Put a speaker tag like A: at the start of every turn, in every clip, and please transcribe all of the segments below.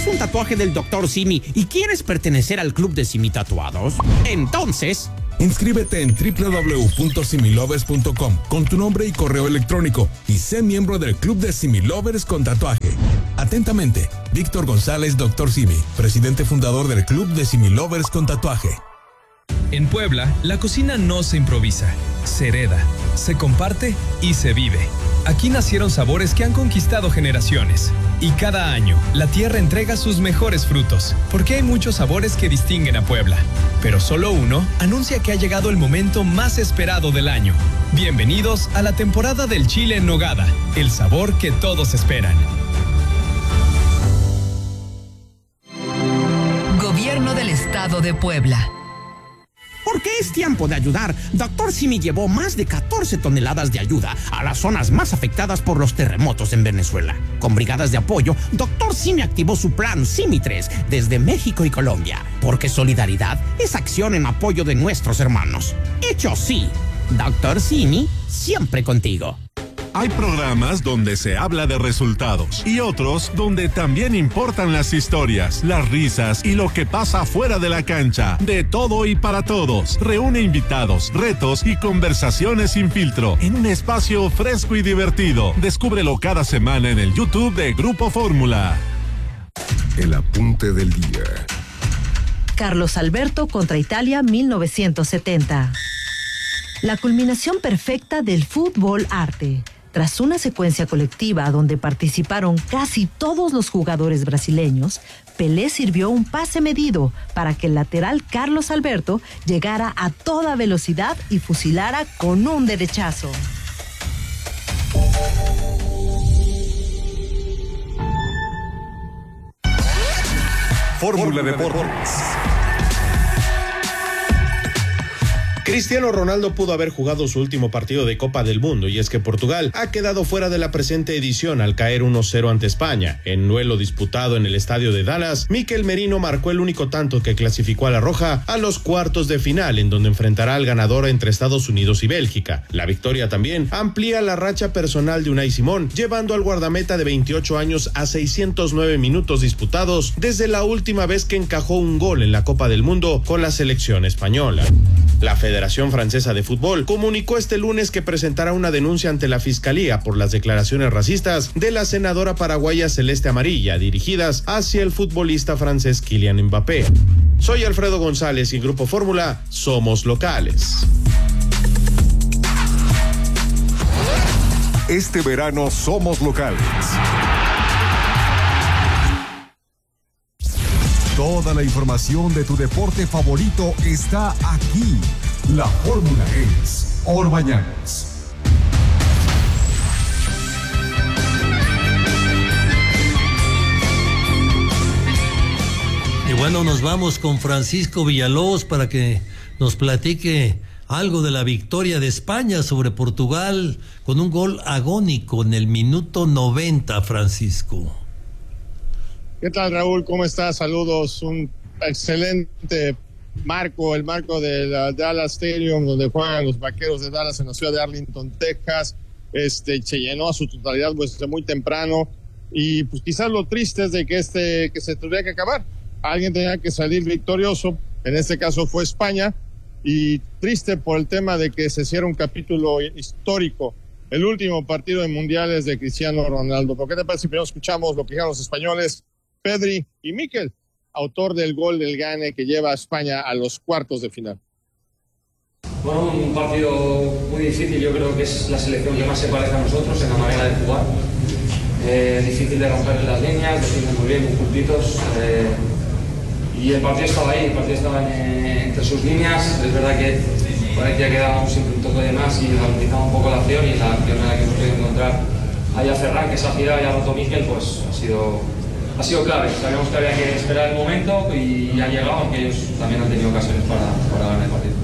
A: ¿Tienes un tatuaje del Dr. Simi y quieres pertenecer al club de Simi Tatuados? Entonces,
B: inscríbete en www.similovers.com con tu nombre y correo electrónico y sé miembro del club de Similovers con tatuaje. Atentamente, Víctor González, Dr. Simi, presidente fundador del club de Similovers con tatuaje.
C: En Puebla, la cocina no se improvisa, se hereda, se comparte y se vive. Aquí nacieron sabores que han conquistado generaciones. Y cada año, la tierra entrega sus mejores frutos, porque hay muchos sabores que distinguen a Puebla. Pero solo uno anuncia que ha llegado el momento más esperado del año. Bienvenidos a la temporada del chile en nogada, el sabor que todos esperan.
D: Gobierno del Estado de Puebla.
A: Porque es tiempo de ayudar, Dr. Simi llevó más de 14 toneladas de ayuda a las zonas más afectadas por los terremotos en Venezuela. Con brigadas de apoyo, Dr. Simi activó su plan Simi 3 desde México y Colombia. Porque solidaridad es acción en apoyo de nuestros hermanos. Hecho sí, Dr. Simi siempre contigo.
E: Hay programas donde se habla de resultados y otros donde también importan las historias, las risas y lo que pasa fuera de la cancha. De todo y para todos. Reúne invitados, retos y conversaciones sin filtro en un espacio fresco y divertido. Descúbrelo cada semana en el YouTube de Grupo Fórmula.
F: El apunte del día.
G: Carlos Alberto contra Italia 1970. La culminación perfecta del fútbol arte. Tras una secuencia colectiva donde participaron casi todos los jugadores brasileños, Pelé sirvió un pase medido para que el lateral Carlos Alberto llegara a toda velocidad y fusilara con un derechazo.
E: Fórmula Deportes.
H: Cristiano Ronaldo pudo haber jugado su último partido de Copa del Mundo, y es que Portugal ha quedado fuera de la presente edición al caer 1-0 ante España. En duelo disputado en el estadio de Dallas, Mikel Merino marcó el único tanto que clasificó a la Roja a los cuartos de final, en donde enfrentará al ganador entre Estados Unidos y Bélgica. La victoria también amplía la racha personal de Unai Simón, llevando al guardameta de 28 años a 609 minutos disputados desde la última vez que encajó un gol en la Copa del Mundo con la selección española. La Federación Francesa de Fútbol comunicó este lunes que presentará una denuncia ante la Fiscalía por las declaraciones racistas de la senadora paraguaya Celeste Amarilla, dirigidas hacia el futbolista francés Kylian Mbappé. Soy Alfredo González y Grupo Fórmula somos locales.
F: Este verano somos locales. Toda la información de tu deporte favorito está aquí. La fórmula es Orbañanos.
I: Y bueno, nos vamos con Francisco Villalobos para que nos platique algo de la victoria de España sobre Portugal con un gol agónico en el minuto 90, Francisco.
J: ¿Qué tal, Raúl? ¿Cómo estás? Saludos. Un excelente marco, el marco del Dallas Stadium, donde juegan los Vaqueros de Dallas en la ciudad de Arlington, Texas. Se llenó a su totalidad pues muy temprano, y pues quizás lo triste es de que se tendría que acabar. Alguien tenía que salir victorioso, en este caso fue España, y triste por el tema de que se cierra un capítulo histórico, el último partido de mundiales de Cristiano Ronaldo. ¿Por qué te parece si primero escuchamos lo que dijeron los españoles, Pedri y Mikel, autor del gol del gane que lleva a España a los cuartos de final?
K: Bueno, un partido muy difícil. Yo creo que es la selección que más se parece a nosotros en la manera de jugar. Difícil de romper las líneas, defienden muy bien, muy juntitos. Y el partido estaba ahí, el partido estaba entre sus líneas. Es verdad que parecía que dábamos siempre un toque de más y ralentizaba un poco la acción, y la acción en la que hemos podido encontrar ahí a Ferran, que esa girada y ha roto Mikel, pues ha sido clave. Sabíamos que había que esperar el momento y ha llegado, aunque ellos también han tenido ocasiones para ganar el partido.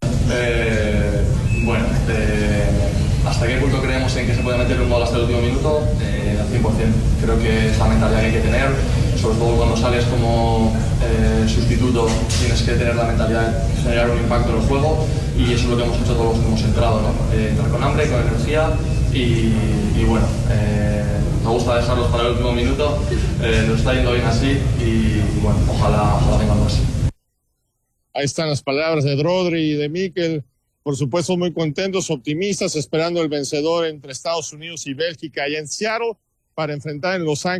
L: ¿Hasta qué punto creemos en que se puede meter un gol hasta el último minuto? Al 100%. Creo que es la mentalidad que hay que tener, sobre todo cuando sales como sustituto, tienes que tener la mentalidad de generar un impacto en el juego, y eso es lo que hemos hecho todos los que hemos entrado, ¿no? Entrar con hambre, con energía y bueno, me gusta dejarlos para el último minuto, nos está yendo bien así y bueno, ojalá vengan más.
J: Ahí están las palabras de Rodri y de Mikel. Por supuesto, muy contentos, optimistas, esperando el vencedor entre Estados Unidos y Bélgica allá en Seattle para enfrentar en Los Ángeles